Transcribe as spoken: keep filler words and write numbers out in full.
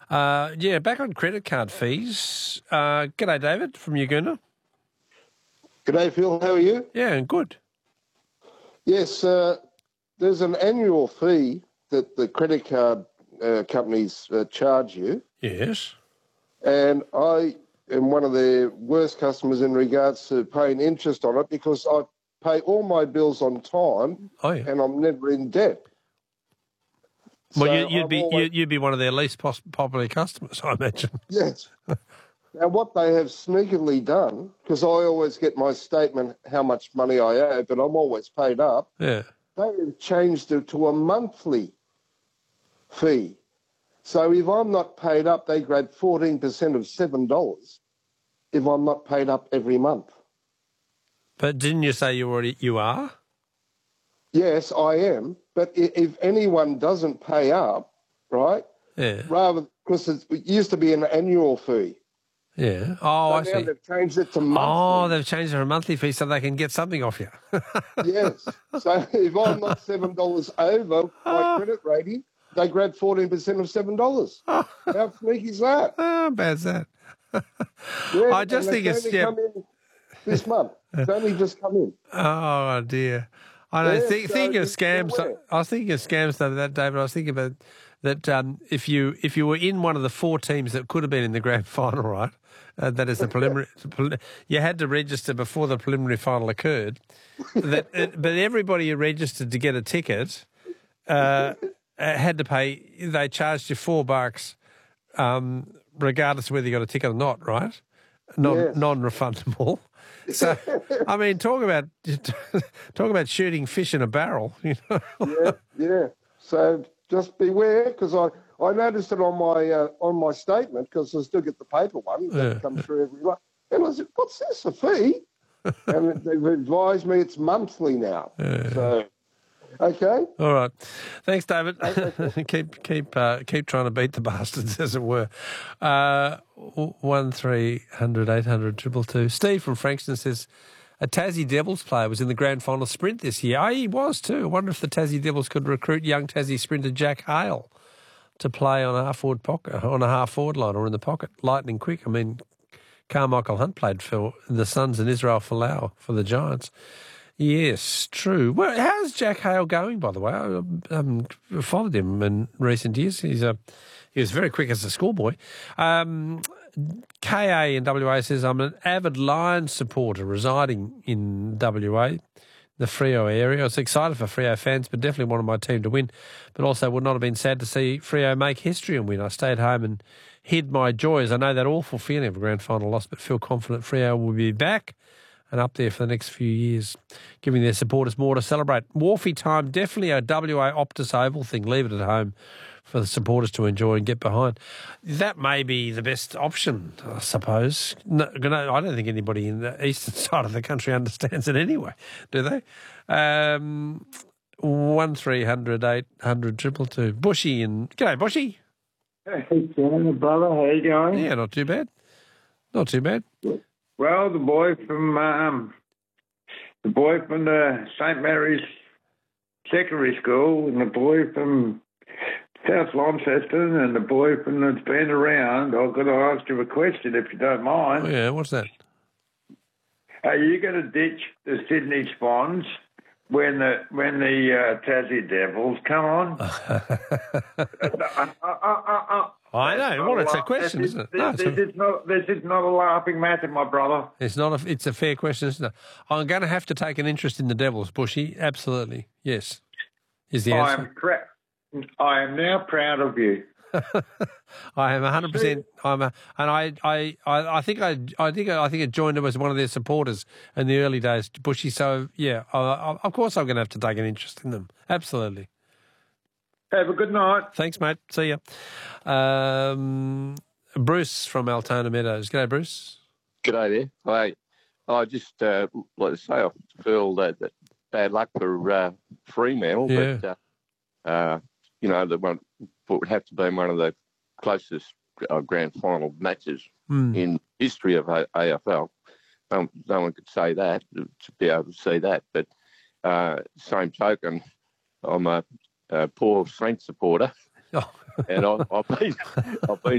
Uh, yeah, back on credit card fees. Uh, g'day, David from Uganda. G'day, Phil. How are you? Yeah, good. Yes, uh, there's an annual fee that the credit card uh, companies uh, charge you, Yes. and I am one of their worst customers in regards to paying interest on it because I pay all my bills on time Oh, yeah. and I'm never in debt. Well, So you, you'd I'm be always- you, you'd be one of their least pos- popular customers, I imagine. Yes. Now, what they have sneakily done, because I always get my statement how much money I owe, but I'm always paid up, Yeah. they have changed it to a monthly fee. So if I'm not paid up, they grab fourteen percent of seven dollars if I'm not paid up every month. But didn't you say you already you are? Yes, I am. But i- if anyone doesn't pay up, right, Yeah. rather, because it used to be an annual fee. Yeah. Oh, I But now see. they've changed it to monthly. Oh, they've changed it to a monthly fee so they can get something off you. Yes. So if I'm not seven dollars over my credit rating, they grab fourteen percent of seven dollars. How sneaky is that? How bad's that? Yeah, I just and think it's it's only yeah. come in this month. It's only just come in. Oh dear. I know. Yeah, think, so thinking of you- you're scams. aware. I was thinking of scams the other that David. I was thinking about that. Um, if you if you were in one of the four teams that could have been in the grand final, right? Uh, that is the preliminary. You had to register before the preliminary final occurred. That, it, but everybody who registered to get a ticket uh, had to pay. They charged you four bucks, um, regardless of whether you got a ticket or not. Right? Non Yes. non-refundable. So, I mean, talk about talk about shooting fish in a barrel. You know. Yeah, yeah. So just beware, because I, I noticed it on my uh, on my statement, because I still get the paper one that Yeah. comes through every month. And I said, "What's this? A fee?" And they've advised me it's monthly now. So, okay. All right, thanks, David. keep keep uh, keep trying to beat the bastards, as it were. Uh, one three hundred eight hundred triple two. Steve from Frankston says a Tassie Devils player was in the grand final sprint this year. Oh, he was too. I wonder if the Tassie Devils could recruit young Tassie sprinter Jack Hale to play on a half forward pocket, on a half forward line or in the pocket, lightning quick. I mean, Carmichael Hunt played for the Suns and Israel Folau for the Giants. Yes, true. Well, how's Jack Hale going, by the way? I um, followed him in recent years. He's a he was very quick as a schoolboy. Um, K A in W A says, I'm an avid Lions supporter residing in W A, the Freo area. I was excited for Freo fans, but definitely wanted my team to win. But also would not have been sad to see Freo make history and win. I stayed home and hid my joys. I know that awful feeling of a grand final loss, but feel confident Freo will be back and up there for the next few years, giving their supporters more to celebrate. Wharfie time, definitely a W A Optus Oval thing. Leave it at home for the supporters to enjoy and get behind. That may be the best option, I suppose. No, no, I don't think anybody in the eastern side of the country understands it anyway, do they? Um, one three hundred eight hundred triple two. Bushy and g'day, Bushy. Hey, Ken, brother, how you going? Yeah, not too bad. Not too bad. Well, the boy from um, the boy from the Saint Mary's Secondary School, and the boy from South Launceston, and the boy from that's been around. I've got to ask you a question, if you don't mind. Oh, yeah, what's that? Are you going to ditch the Sydney Swans when the when the uh, Tassie Devils come on? uh, uh, uh, uh, uh. I know. Well, it's a question, this, isn't it? This, No, it's this, a- is not, this is not a laughing matter, my brother. It's not. A, it's a fair question, isn't it? I'm going to have to take an interest in the Devils, Bushy. Absolutely, yes. Is the I answer? am cra- I am now proud of you. I am one hundred percent. I'm a, and I, I, I, I think I, I think I think I joined them as one of their supporters in the early days, Bushy. So yeah, I, I, of course I'm going to have to take an interest in them. Absolutely. Have a good night. Thanks, mate. See ya. Um, Bruce from Altona Meadows. G'day, Bruce. G'day there. I I just uh, like to say I feel that, that bad luck for uh, Fremantle, Yeah. but uh, uh, you know the one would have to be one of the closest uh, grand final matches Mm. in history of A- AFL. Um, no one could say that to be able to see that, but uh, same token, I'm a, a poor Saints supporter, Oh. and I, I've been I've been